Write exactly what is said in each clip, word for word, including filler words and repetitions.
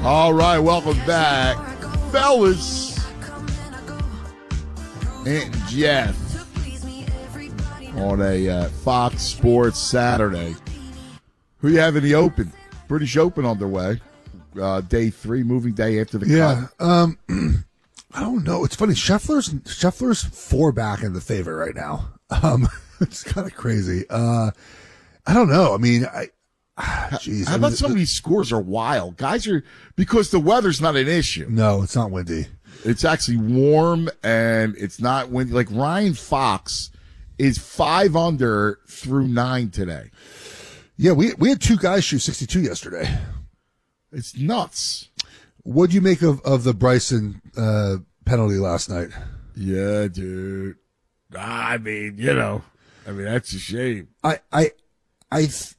All right, welcome back, fellas. Ant and Jeff on a uh, Fox Sports Saturday. Who you have in the Open? British Open on their way. Uh, day three, moving day after the yeah, cut. Um, I don't know. It's funny. Scheffler's Scheffler's four back in the favorite right now. Um, it's kind of crazy. Uh, I don't know. I mean, I. Geez, How I about mean, some of these scores are wild? Guys are, because the weather's not an issue. No, it's not windy. It's actually warm and it's not windy. Like Ryan Fox is five under through nine today. Yeah, we we had two guys shoot sixty-two yesterday. It's nuts. What do you make of, of the Bryson uh, penalty last night? Yeah, dude. I mean, you know, I mean, that's a shame. I I I th-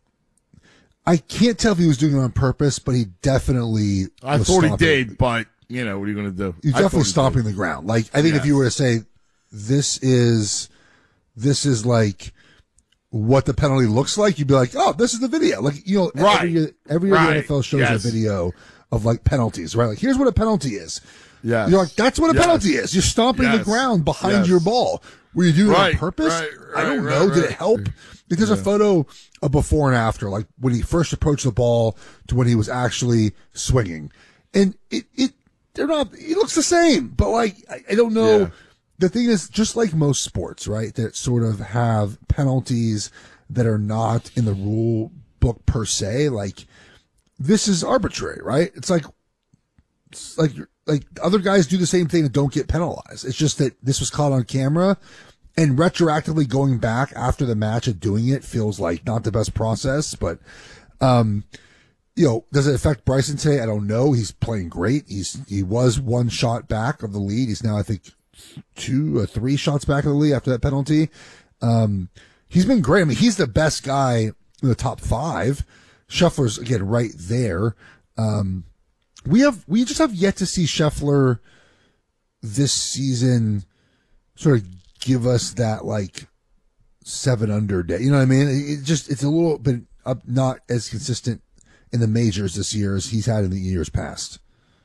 I can't tell if he was doing it on purpose, but he definitely I was thought he stomping. did, but, you know, what are you going to do? He's I thought definitely he stomping did. the ground. Like, I think Yes. if you were to say, this is, this is like what the penalty looks like, you'd be like, oh, this is the video. Like, you know, Right. every year, every year Right. the N F L shows Yes. a video of like penalties, right? Like, here's what a penalty is. Yes. You're like, that's what a Yes. penalty is. You're stomping the Yes. ground behind Yes. your ball. Were you doing Right, it on purpose? right, I don't right, know. right, Did it right. help? Like, there's a photo of before and after, like when he first approached the ball to when he was actually swinging. And it, it, they're not, it looks the same, but like, I, I don't know. Yeah. The thing is, just like most sports, right, that sort of have penalties that are not in the rule book per se, like, this is arbitrary, right? It's like, it's like, like other guys do the same thing and don't get penalized. It's just that this was caught on camera, and retroactively going back after the match and doing it feels like not the best process. But, um, you know, does it affect Bryson today? I don't know. He's playing great. He's, he was one shot back of the lead. He's now, I think, two or three shots back of the lead after that penalty. Um, he's been great. I mean, he's the best guy in the top five. Scheffler's, again, right there. Um, we have, we just have yet to see Scheffler this season sort of give us that, like, seven under day. You know what I mean? It just, it's a little bit up, not as consistent in the majors this year as he's had in the years past.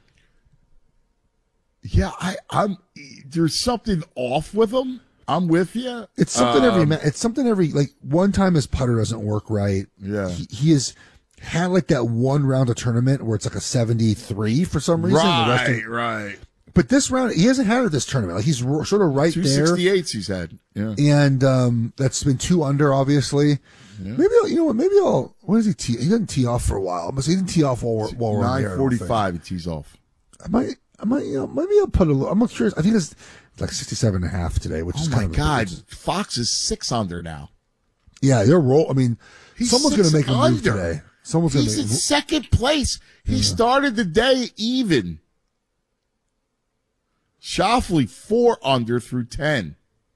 Yeah, I, I'm. There's something off with him. I'm with you. It's something every, Um, ma- it's something every, like, one time his putter doesn't work right. Yeah. He, he has had like that one round of tournament where it's like a seventy-three for some reason. The rest Right, of, right. but this round, he hasn't had it this tournament. Like, he's ro- sort of right Two there. sixty-eights he's had. Yeah. And, um, that's been two under, obviously. Yeah. Maybe, I'll, you know what, maybe I'll, what does he tee? He doesn't tee off for a while, but he didn't tee off while we're, while we're Nine there, I don't think. forty-five. He tees off. I might, I might, you know, maybe I'll put a little, I'm not curious. I think it's like sixty-seven and a half today, which Oh is my kind of, God, it's- Fox is six under now. yeah, they're roll. I mean, He's someone's going to six make a move under. today. Someone's going to He's make in a move. second place. He started the day even. Shoffley four under through ten.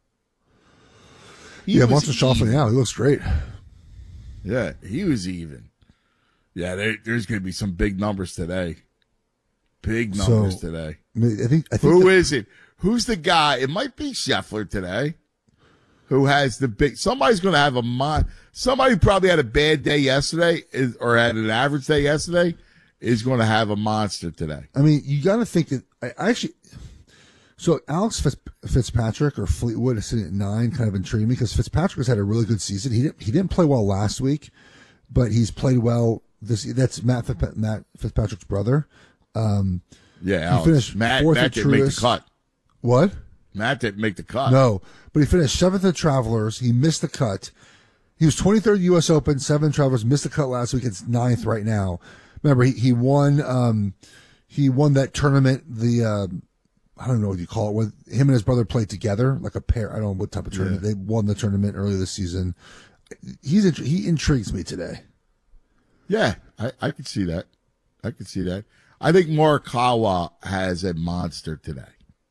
He Yeah, was Monster Shoffley even. now. He looks great. Yeah, he was even. Yeah, there, there's going to be some big numbers today. Big numbers So, today. I mean, I think, I think Who the- is it? Who's the guy? It might be Scheffler today. Who has the big? Somebody's going to have a mon. Somebody probably had a bad day yesterday, is, or had an average day yesterday, is going to have a monster today. I mean, you got to think that I, I actually. So Alex Fitz, Fitzpatrick or Fleetwood is sitting at nine, kind of intrigued me because Fitzpatrick has had a really good season. He didn't he didn't play well last week, but he's played well this. That's Matt Fitz, Matt Fitzpatrick's brother. Um, Yeah, he Alex. finished Matt, fourth Matt at didn't make the Truist. cut. What? Matt didn't make the cut. No, but he finished seventh at Travelers. He missed the cut. He was twenty-third U S Open, seventh Travelers, missed the cut last week. It's ninth right now. Remember, he, he won, um, he won that tournament, the, uh, I don't know what you call it, when him and his brother played together, like a pair. I don't know what type of tournament. Yeah. They won the tournament earlier this season. He's, int- he intrigues me today. Yeah, I, I could see that. I could see that. I think Morikawa has a monster today.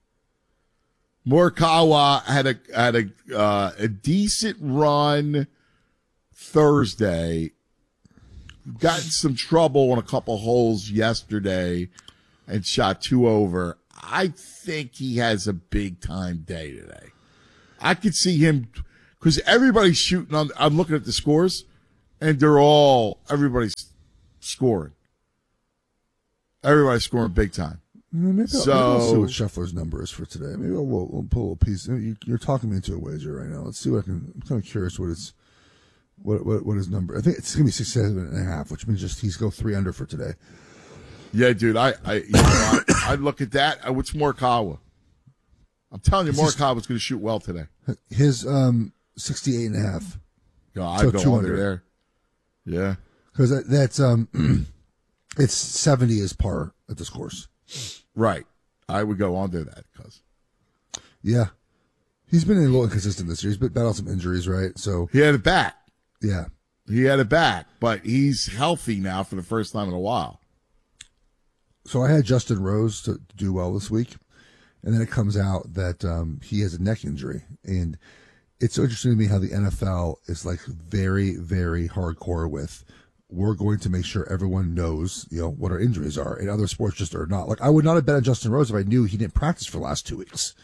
Morikawa had a had a uh, a decent run Thursday. Got in some trouble on a couple holes yesterday, and shot two over. I think he has a big time day today. I could see him because everybody's shooting on. I'm looking at the scores, and they're all everybody's scoring. Everybody's scoring big time. Maybe I'll, So- maybe I'll see what Scheffler's number is for today. Maybe I'll, we'll, we'll pull a piece. You, you're talking me into a wager right now. Let's see what I can. I'm kind of curious what his what what what his number. I think it's gonna be six seven and a half, which means just he's go three under for today. Yeah, dude. I I you know, I, I look at that. Uh, What's Morikawa? I'm telling you, Morikawa's going to shoot well today. His um sixty eight and a half. Yeah, I So go two under under. there. Yeah. Because that, that's um, it's seventy is par at this course. Right. I would go under that because Yeah, he's been a little inconsistent this year. He's been battled some injuries, right? So he had it back. yeah, He had it back, but he's healthy now for the first time in a while. so I had Justin Rose to, to do well this week, and then it comes out that um, he has a neck injury, and it's so interesting to me how the N F L is like very, very hardcore with. We're going to make sure everyone knows, you know, what our injuries are. And other sports just are not. Like, I would not have bet on Justin Rose if I knew he didn't practice for the last two weeks.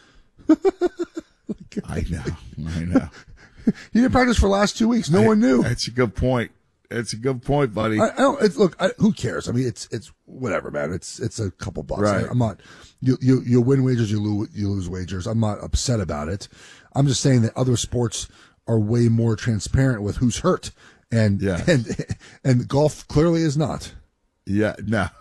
I know. I know. He didn't practice for the last two weeks. No one knew. That's a good point. That's a good point, buddy. I, I don't. It's, look, I, who cares? I mean, it's it's whatever, man. It's it's a couple bucks. Right. I, I'm not. You you you win wagers, you lose you lose wagers. I'm not upset about it. I'm just saying that other sports are way more transparent with who's hurt, and Yeah. and and golf clearly is not. Yeah, no.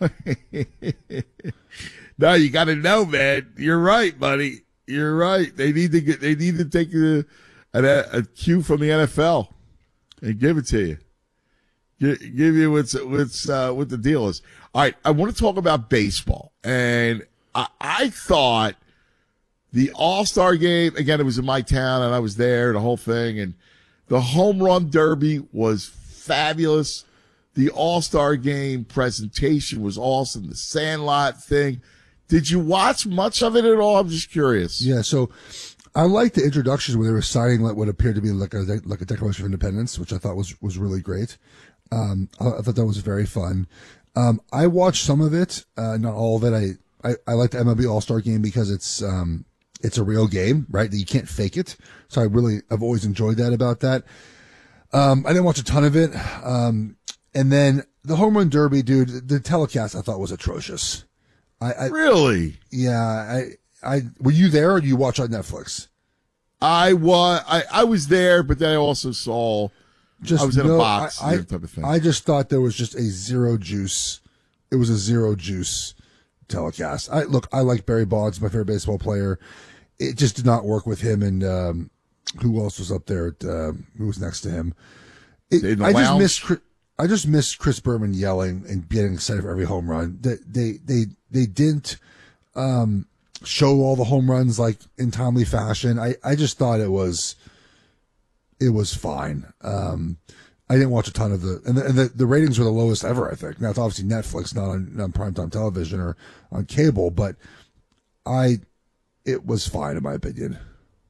No, you got to know, man. You're right, buddy. You're right. They need to get. They need to take a, a, a cue from the N F L and give it to you. Give, give you what's what's uh, what the deal is. All right, I want to talk about baseball, and I, I thought the All Star game again. It was in my town, and I was there. The whole thing, and the home run derby was fabulous. The All Star game presentation was awesome. The Sandlot thing. Did you watch much of it at all? I'm just curious. Yeah. So I liked the introductions where they were signing like what appeared to be like a like a Declaration of Independence, which I thought was was really great. Um, I, I thought that was very fun. Um, I watched some of it, uh, not all of it. I, I, I like the M L B All-Star game because it's, um, it's a real game, right? That you can't fake it. So I really, I've always enjoyed that about that. Um, I didn't watch a ton of it. Um, and then the home run derby, dude, the telecast I thought was atrocious. I, I Really? yeah, I, I, were you there or do you watch on Netflix? I was I, I was there, but then I also saw Just I was in no, a box, I, I, that type of thing. I just thought there was just a zero juice. It was a zero juice telecast. I look, I like Barry Bonds, my favorite baseball player. It just did not work with him and um, who else was up there? At, uh, who was next to him? It, In the I just lounge? missed. Chris- I just missed Chris Berman yelling and getting excited for every home run. They they they, they didn't um, show all the home runs like in timely fashion. I, I just thought it was it was fine. Um, I didn't watch a ton of the and, the and the the ratings were the lowest ever. I think now it's obviously Netflix, not on, not on primetime television or on cable, but I it was fine in my opinion.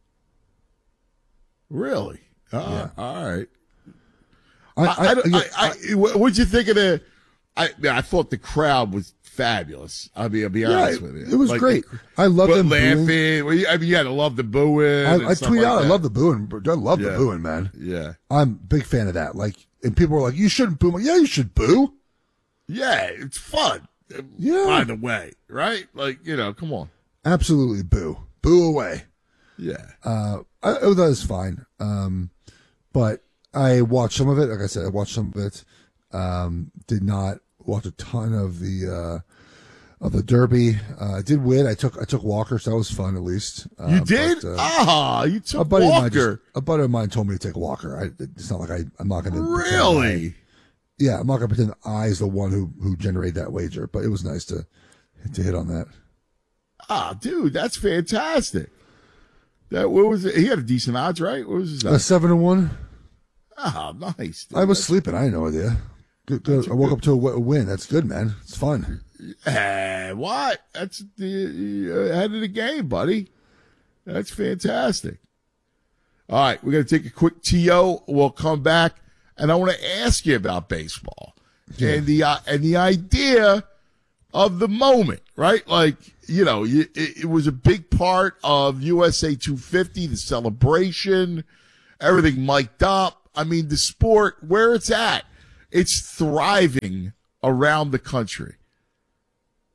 Really? Uh, All right. I, I, I, again, I, I, what'd you think of the? I I thought the crowd was fabulous. I'll be I'll be yeah, honest it, with you. it was Like, great. I love But them booing. laughing. Well, you- I mean, you had to love the booing. I, and I stuff tweet like out, I that. love the booing. I love the Yeah. booing, man. Yeah. I'm a big fan of that. Like, and people were like, "You shouldn't boo." I'm like, yeah, you should boo. Yeah, it's fun. Yeah. By the way, right? Like, you know, come on. Absolutely, boo, boo away. Yeah. Uh, I, I thought it was fine. Um, but I watched some of it. Like I said, I watched some of it. Um, did not watch a ton of the uh, of the Derby. Uh, I did win. I took I took Walker, so that was fun at least. Uh, You did? but, uh, ah, you a took buddy of mine Walker. just, a buddy of mine told me to take Walker. I, it's not like I I'm not going to Really? Yeah, I'm not going to pretend I is the one who who generated that wager, but it was nice to to hit on that. Ah, dude, that's fantastic. That what was it? He had a decent odds, right? What was his Uh, odds? seven to one. Ah, nice. dude. I was sleeping. I had no idea. Good, good. I woke up to a, w- a win. That's good, man. It's fun. Eh, what? That's the uh, head of the game, buddy. That's fantastic. All right, we're going to take a quick T O. We'll come back, and I want to ask you about baseball Yeah. and the uh, and the idea of the moment, right? Like, you know, you, it, it was a big part of U S A two fifty, the celebration, everything mic'd up. I mean, the sport, where it's at, it's thriving around the country.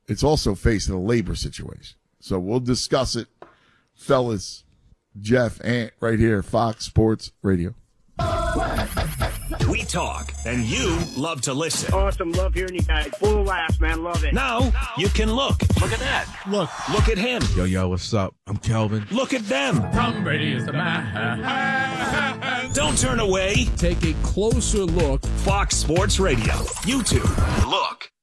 it's also facing a labor situation. So we'll discuss it, fellas. Jeff Ant right here, Fox Sports Radio. We talk, and you love to listen. Awesome. Love hearing you guys. Full of laughs, man. Love it. Now you can look. Look at that. Look. Look at him. Yo, yo, what's up? I'm Kelvin. Look at them. Tom Brady is the man. Don't turn away. Take a closer look. Fox Sports Radio. YouTube. Look.